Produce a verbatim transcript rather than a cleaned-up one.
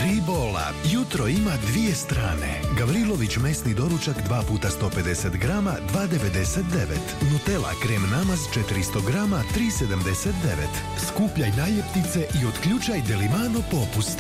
Ribola. Jutro ima dvije strane. Gavrilović mesni doručak dva puta sto pedeset grama, dva devedeset devet. Nutella krem namaz četiristo grama, tri sedamdeset devet. Skupljaj naljepnice i otključaj Delimano popust.